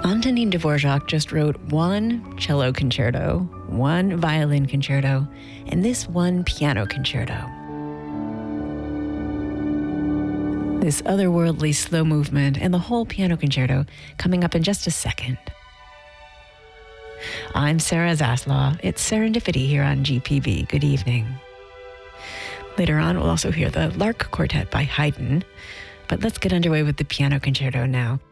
Antonin Dvorak just wrote one cello concerto, one violin concerto, and this one piano concerto. This otherworldly slow movement and the whole piano concerto coming up in just a second. I'm Sarah Zaslaw. It's Serendipity here on GPB. Good evening. Later on, we'll also hear the Lark Quartet by Haydn. But let's get underway with the piano concerto now.